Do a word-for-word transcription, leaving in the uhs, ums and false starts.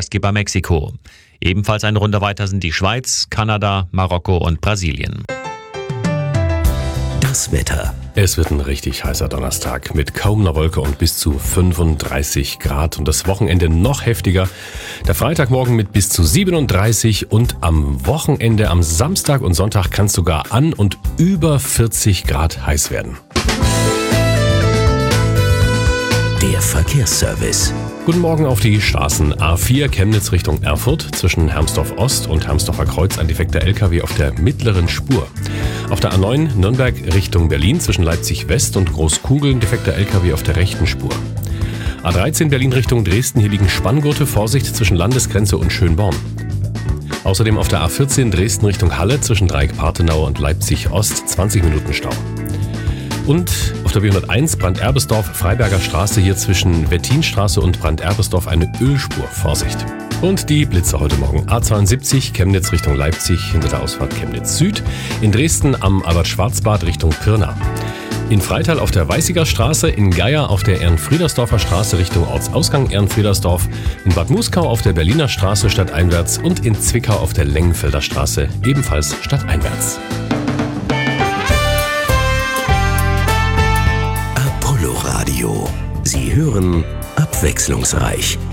Gastgeber Mexiko. Ebenfalls eine Runde weiter sind die Schweiz, Kanada, Marokko und Brasilien. Das Wetter. Es wird ein richtig heißer Donnerstag mit kaum einer Wolke und bis zu fünfunddreißig Grad und das Wochenende noch heftiger. Der Freitagmorgen mit bis zu siebenunddreißig und am Wochenende, am Samstag und Sonntag kann es sogar an und über vierzig Grad heiß werden. Der Verkehrsservice. Guten Morgen auf die Straßen. A vier Chemnitz Richtung Erfurt. Zwischen Hermsdorf Ost und Hermsdorfer Kreuz ein defekter L K W auf der mittleren Spur. Auf der A neun Nürnberg Richtung Berlin zwischen Leipzig West und Großkugeln defekter L K W auf der rechten Spur. A dreizehn Berlin Richtung Dresden, hier liegen Spanngurte, Vorsicht zwischen Landesgrenze und Schönborn. Außerdem auf der A vierzehn Dresden Richtung Halle zwischen Dreieck-Partenau und Leipzig Ost zwanzig Minuten Stau. Und auf der B hunderteins Branderbesdorf Freiberger Straße, hier zwischen Wettinstraße und Branderbesdorf eine Ölspur. Vorsicht. Und die Blitze heute Morgen. A zweiundsiebzig Chemnitz Richtung Leipzig hinter der Ausfahrt Chemnitz Süd. In Dresden am Albert-Schwarzbad Richtung Pirna. In Freital auf der Weißiger Straße, in Geier auf der Ehrenfriedersdorfer Straße Richtung Ortsausgang Ehrenfriedersdorf, in Bad Muskau auf der Berliner Straße stadteinwärts und in Zwickau auf der Lengenfelder Straße ebenfalls stadteinwärts. Radio. Sie hören abwechslungsreich.